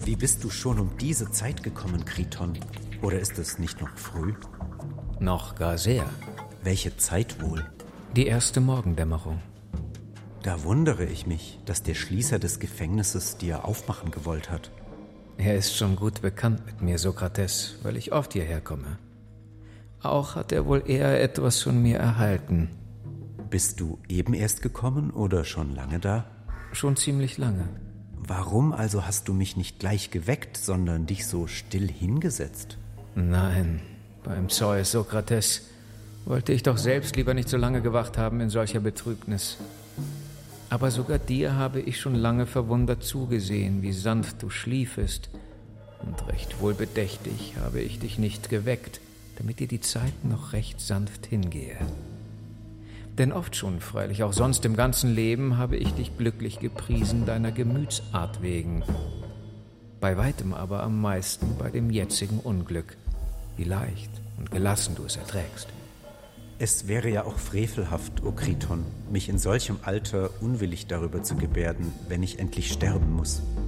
Wie bist du schon um diese Zeit gekommen, Kriton? Oder ist es nicht noch früh? Noch gar sehr. Welche Zeit wohl? Die erste Morgendämmerung. Da wundere ich mich, dass der Schließer des Gefängnisses dir aufmachen gewollt hat. Er ist schon gut bekannt mit mir, Sokrates, weil ich oft hierher komme. Auch hat er wohl eher etwas von mir erhalten. Bist du eben erst gekommen oder schon lange da? Schon ziemlich lange. Warum also hast du mich nicht gleich geweckt, sondern dich so still hingesetzt? Nein, beim Zeus, Sokrates, wollte ich doch selbst lieber nicht so lange gewacht haben in solcher Betrübnis. Aber sogar dir habe ich schon lange verwundert zugesehen, wie sanft du schliefest. Und recht wohlbedächtig habe ich dich nicht geweckt, damit dir die Zeit noch recht sanft hingehe. Denn oft schon, freilich auch sonst im ganzen Leben, habe ich dich glücklich gepriesen deiner Gemütsart wegen. Bei weitem aber am meisten bei dem jetzigen Unglück, wie leicht und gelassen du es erträgst. Es wäre ja auch frevelhaft, o Kriton, mich in solchem Alter unwillig darüber zu gebärden, wenn ich endlich sterben muss.